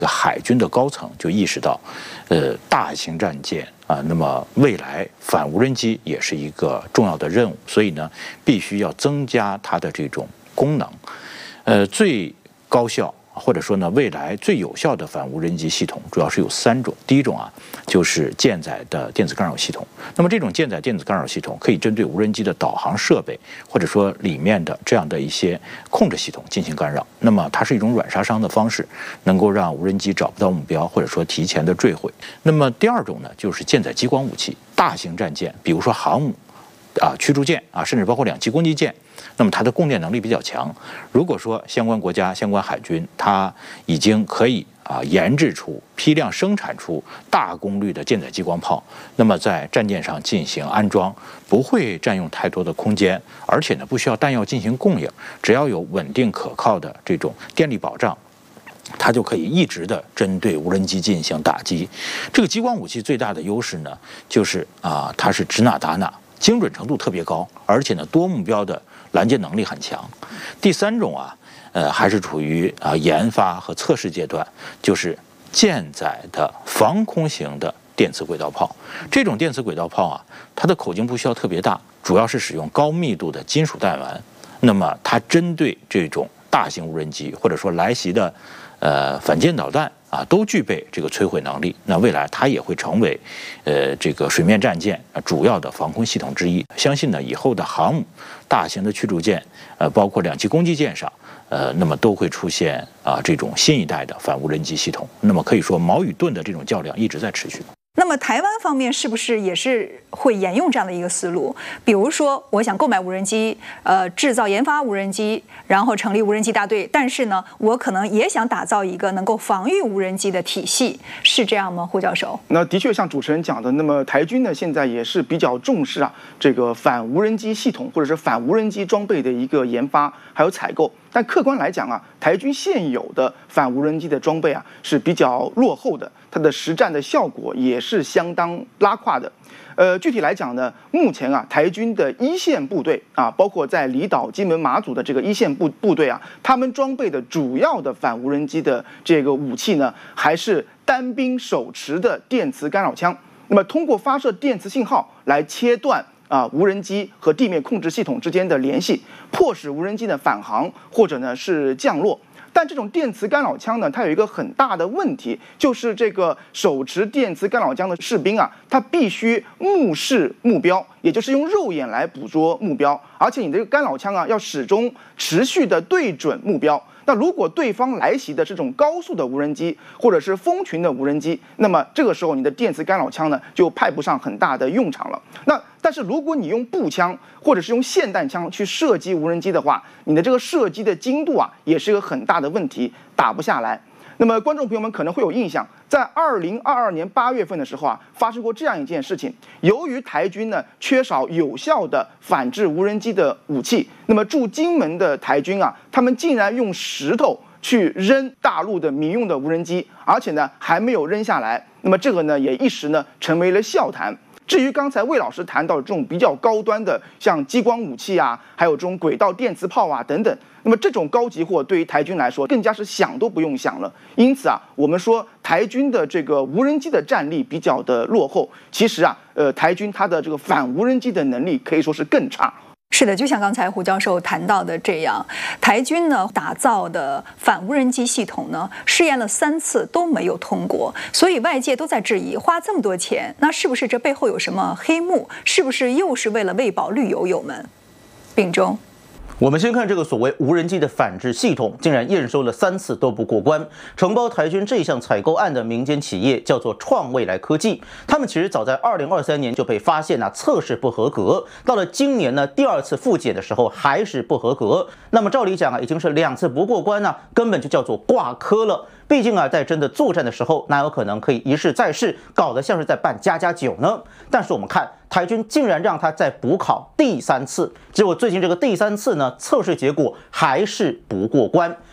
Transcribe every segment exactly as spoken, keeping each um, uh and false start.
海军的高层就意识到，呃，大型战舰啊，那么未来反无人机也是一个重要的任务，所以呢，必须要增加它的这种功能。呃，最高效或者说呢，未来最有效的反无人机系统主要是有三种。第一种啊，就是舰载的电子干扰系统。那么这种舰载电子干扰系统可以针对无人机的导航设备，或者说里面的这样的一些控制系统进行干扰。那么它是一种软杀伤的方式，能够让无人机找不到目标，或者说提前的坠毁。那么第二种呢，就是舰载激光武器，大型战舰，比如说航母啊、驱逐舰啊，甚至包括两栖攻击舰。那么它的供电能力比较强。如果说相关国家、相关海军，它已经可以啊研制出、批量生产出大功率的舰载激光炮，那么在战舰上进行安装，不会占用太多的空间，而且呢不需要弹药进行供应，只要有稳定可靠的这种电力保障，它就可以一直的针对无人机进行打击。这个激光武器最大的优势呢，就是啊它是指哪打哪，精准程度特别高，而且呢多目标的拦截能力很强。第三种啊，呃，还是处于啊研发和测试阶段，就是舰载的防空型的电磁轨道炮。这种电磁轨道炮啊，它的口径不需要特别大，主要是使用高密度的金属弹丸。那么它针对这种大型无人机或者说来袭的呃反舰导弹啊，都具备这个摧毁能力。那未来它也会成为呃这个水面战舰主要的防空系统之一。相信呢，以后的航母、大型的驱逐舰，呃，包括两栖攻击舰上，呃，那么都会出现啊这种新一代的反无人机系统。那么可以说，矛与盾的这种较量一直在持续。 那么台湾方面是不是也是会沿用这样的一个思路？比如说，我想购买无人机，呃，制造研发无人机，然后成立无人机大队，但是呢，我可能也想打造一个能够防御无人机的体系，是这样吗，胡教授？ 那的确像主持人讲的，那么台军呢现在也是比较重视啊这个反无人机系统或者是反无人机装备的一个研发还有采购。但客观来讲啊，台军现有的反无人机的装备啊是比较落后的，它的实战的效果也是相当拉胯的。呃，具体来讲呢，目前啊，台军的一线部队啊，包括在离岛、金门、马祖的这个一线部部队啊，他们装备的主要的反无人机的这个武器呢，还是单兵手持的电磁干扰枪。那么通过发射电磁信号来切断啊，无人机和地面控制系统之间的联系，迫使无人机呢返航或者呢是降落。但这种电磁干扰枪呢，它有一个很大的问题，就是这个手持电磁干扰枪的士兵啊，他必须目视目标，也就是用肉眼来捕捉目标，而且你这个干扰枪啊，要始终持续的对准目标。那如果对方来袭的是这种高速的无人机，或者是蜂群的无人机，那么这个时候你的电磁干扰枪呢，就派不上很大的用场了。那但是如果你用步枪或者是用霰弹枪去射击无人机的话，你的这个射击的精度啊，也是一个很大的问题，打不下来。那么观众朋友们可能会有印象，在二零二二年八月份的时候啊，发生过这样一件事情。由于台军呢缺少有效的反制无人机的武器，那么驻金门的台军啊，他们竟然用石头去扔大陆的民用的无人机，而且呢还没有扔下来。那么这个呢也一时呢成为了笑谈。至于刚才魏老师谈到的这种比较高端的，像激光武器啊，还有这种轨道电磁炮啊等等，那么这种高级货对于台军来说，更加是想都不用想了。因此啊，我们说台军的这个无人机的战力比较的落后，其实啊，呃，台军它的这个反无人机的能力可以说是更差。 是的，就像刚才胡教授谈到的这样，台军呢打造的反无人机系统呢试验了三次都没有通过，所以外界都在质疑，花这么多钱，那是不是这背后有什么黑幕？是不是又是为了喂饱绿油油们？秉忠。 我们先看这个所谓无人机的反制系统，竟然验收了三次都不过关。承包台军这项采购案的民间企业叫做创未来科技，他们其实早在二零二三年就被发现啊测试不合格，到了今年呢第二次复检的时候还是不合格。那么照理讲啊，已经是两次不过关呢、啊，根本就叫做挂科了。毕竟啊，在真的作战的时候，哪有可能可以一试再试，搞得像是在办加加酒呢？但是我们看台军竟然让他再补考第三次，结果最近这个第三次呢，测试结果还是不过关。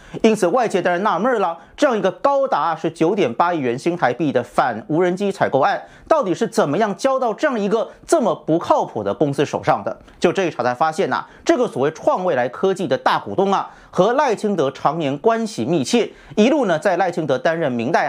因此外界当然纳闷了，这样一个高达是九点八亿元新台币的反无人机采购案，到底是怎么样交到这样一个这么不靠谱的公司手上的？就这一查才发现呐、啊，这个所谓创未来科技的大股东啊，和赖清德常年关系密切，一路呢在赖清德担任明代